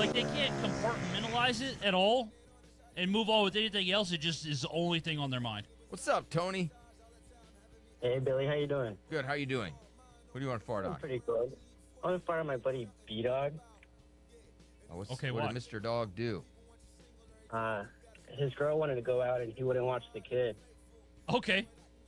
like they can't compartmentalize it at all and move on with anything else. It just is the only thing on their mind. What's up, Tony? Hey, Billy, how you doing? Good. How you doing? Who do you want to fart I'm on? pretty good. I want to fart on my buddy B-Dog. Oh, what why? did Mr. Dog do? His girl wanted to go out and he wouldn't watch the kid. Okay.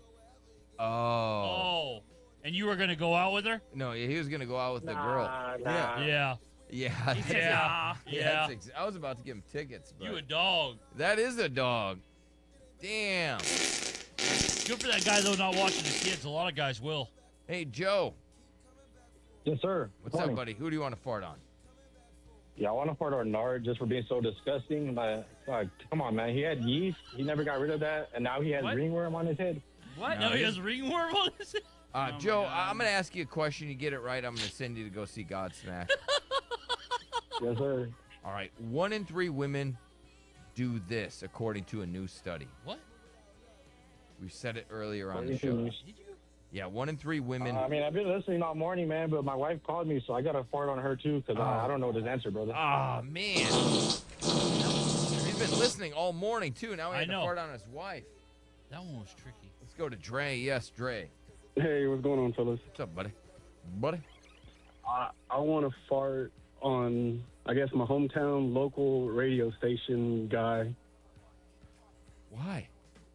Oh. And you were going to go out with her? No, he was going to go out with the girl. Nah. Yeah. Yeah. Yeah. I was about to give him tickets, but You a dog. that is a dog. Damn. Good for that guy, though, not watching the kids. A lot of guys will. Hey, Joe. Yes, sir. What's up, buddy? Who do you want to fart on? Yeah, I want to fart on Nard just for being so disgusting. Come on, man. He had yeast. He never got rid of that, and now he has What? ringworm on his head. What? No, No, he has ringworm on his head? Joe, my God. I'm going to ask you a question. You get it right, I'm going to send you to go see Godsmack. Yes, sir. All right. 1 in 3 women do this, according to a new study. What? We said it earlier on the show. Did you? Yeah, 1 in 3 women. I mean, I've been listening all morning, man, but my wife called me, so I got to fart on her, too, because I don't know his answer, brother. Oh, man. He's been listening all morning, too. Now he had to fart on his wife. That one was tricky. Let's go to Dre. Yes, Dre. Hey, what's going on, fellas? What's up, buddy? Buddy? I want to fart on, I guess, my hometown local radio station guy. Why?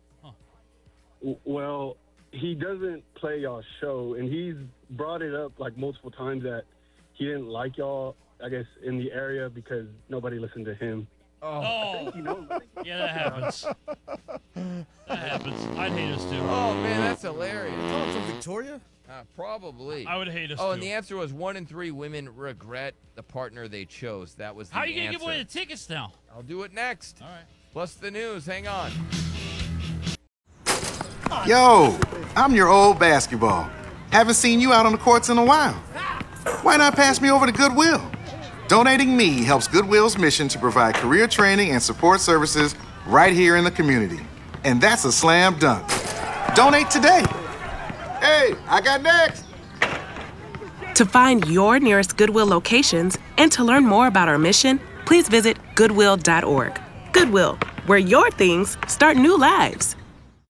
Well, he doesn't play y'all's show, and he's brought it up like multiple times that he didn't like y'all, I guess, in the area because nobody listened to him. Oh. Yeah, that happens. That happens. I'd hate us too. Oh, man, that's hilarious. Oh, from Victoria? Probably. I would hate us Oh, too. and the answer was 1 in 3 women regret the partner they chose. That was the How are you going to answer. give away the tickets now? I'll do it next. All right. Plus the news. Hang on. Yo, I'm your old basketball. Haven't seen you out on the courts in a while. Why not pass me over to Goodwill? Donating me helps Goodwill's mission to provide career training and support services right here in the community. And that's a slam dunk. Donate today. Hey, I got next. To find your nearest Goodwill locations and to learn more about our mission, please visit goodwill.org. Goodwill, where your things start new lives.